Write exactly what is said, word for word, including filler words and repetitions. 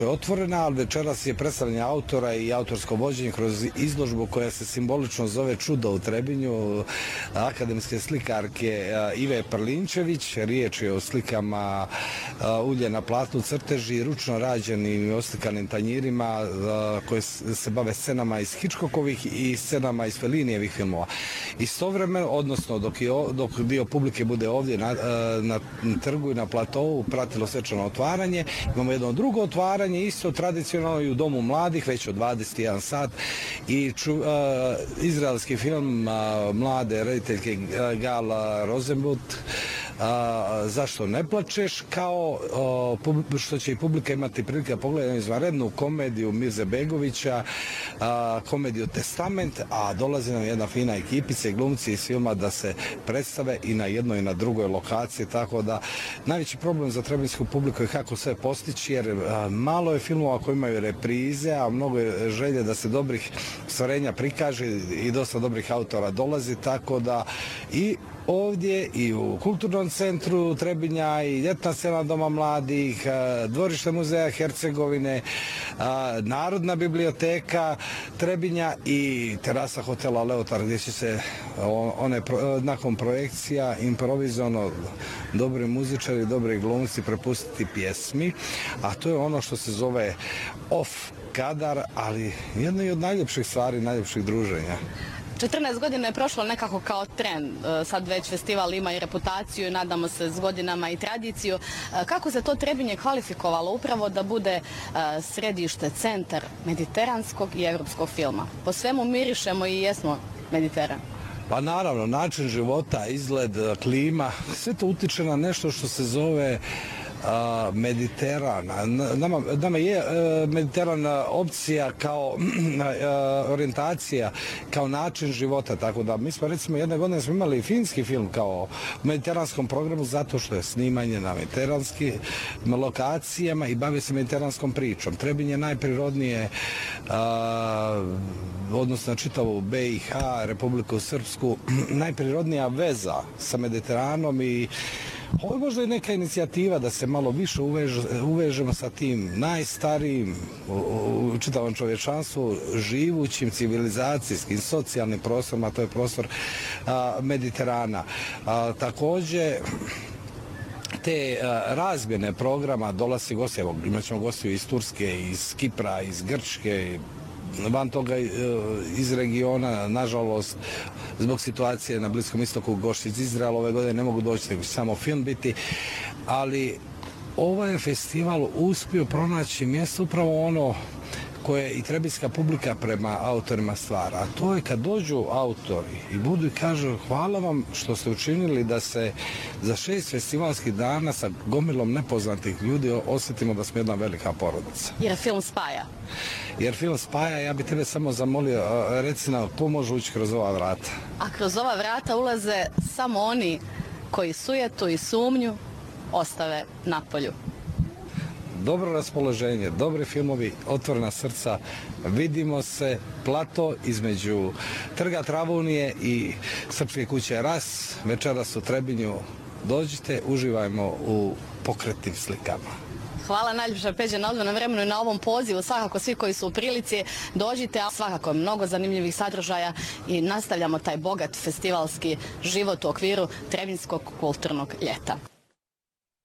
Otvorena, ali večeras je predstavljanje autora i autorsko vođenje kroz izložbu koja se simbolično zove Čudo u Trebinju akademske slikarke Ive Prlinčević. Riječ je o slikama ulje na platnu, crteži, ručno rađenim i oslikanim tanjirima koje se bave scenama iz Hitchcockovih i scenama iz Fellinijevih filmova. Istovremeno, odnosno dok, je, dok dio publike bude ovdje na, na trgu i na platovu, pratilo svečano otvaranje, imamo jedno drugo otvaranje isto tradicionalno i u Domu mladih, već od dvadeset jedan sat i ču, uh, izraelski film uh, mlade rediteljke uh, Gal Rosenblut uh, Zašto ne plačeš, kao uh, što će i publika imati prilike da pogledaju izvanrednu komediju Mirze Begovića, uh, komediju Testament, a dolazi nam jedna fina ekipica i glumci iz filma da se predstave i na jednoj i na drugoj lokaciji, tako da najveći problem za trebinsku publiku je kako sve postići, jer uh, malo je filmova koji imaju reprize, a mnogo je želje da se dobrih stvarenja prikaže i dosta dobrih autora dolazi, tako da i ovdje i u Kulturnom centru Trebinja i ljetna scena Doma mladih, dvorište muzeja Hercegovine, Narodna biblioteka Trebinja i terasa hotela Leotar, gdje će se one nakon projekcija improvizovano dobri muzičari, dobri glumci prepustiti pjesmi, a to je ono što se zove off kadar, ali jedno i od najljepših stvari, najljepših druženja. četrnaest godina je prošlo nekako kao trend, sad već festival ima i reputaciju i nadamo se s godinama i tradiciju. Kako se to Trebinje kvalifikovalo upravo da bude središte, centar mediteranskog i evropskog filma? Po svemu mirišemo i jesmo Mediteran. Pa naravno, način života, izgled, klima, sve to utiče na nešto što se zove Uh, Mediteran. Nama, nama je uh, Mediteran opcija kao uh, orijentacija, kao način života, tako da mi smo recimo jedne godine smo imali finski film kao u mediteranskom programu zato što je snimanje na mediteranskim lokacijama i bavi se mediteranskom pričom. Trebinje je najprirodnije uh, odnosno na čitavu B i H, Republiku Srpsku, najprirodnija veza sa Mediteranom i ovo je možda i neka inicijativa da se malo više uvež, uvežemo sa tim najstarijim u, u čitavom čovječanstvu, živućim civilizacijskim, socijalnim prostorima, to je prostor a, Mediterana. A, također, te a, razmjene programa dolazi gosti, evo imat ćemo gostiju iz Turske, iz Kipra, iz Grčke, van toga iz regiona, nažalost, zbog situacije na Bliskom istoku, gošći iz Izraela ove godine ne mogu doći, nego samo film biti, ali ovaj festival uspio pronaći mjesto upravo ono koje i trebinska publika prema autorima stvara. A to je kad dođu autori i budu i kažu hvala vam što ste učinili da se za šest festivalskih dana sa gomilom nepoznatih ljudi osjetimo da smo jedna velika porodica. Jer film spaja. Jer film spaja, ja bi tebe samo zamolio, reci nam, ko može ući kroz ova vrata? A kroz ova vrata ulaze samo oni koji sujetu i sumnju ostave na polju. Dobro raspoloženje, dobri filmovi, otvorena srca, vidimo se, plato između Trga Travunije i Srpske kuće Ras, večeras u Trebinju, dođite, uživajmo u pokretnim slikama. Hvala najljepša Peđa na odvojenom vremenu i na ovom pozivu. Svakako svi koji su u prilici dođite, a svakako mnogo zanimljivih sadržaja i nastavljamo taj bogat festivalski život u okviru Trebinjskog kulturnog ljeta.